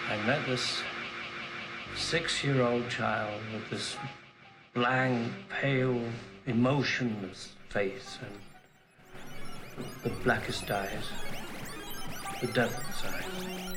I met this 6-year-old child with this blank, pale, emotionless face and the blackest eyes, the devil's eyes.